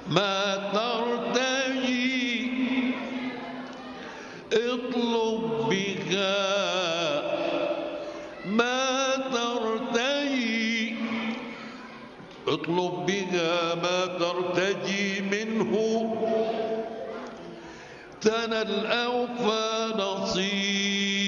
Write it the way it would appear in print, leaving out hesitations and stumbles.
ما ترتجي اطلب بها ما ترتجي اطلب بها ما ترتجي منه تنل أوفى نصيب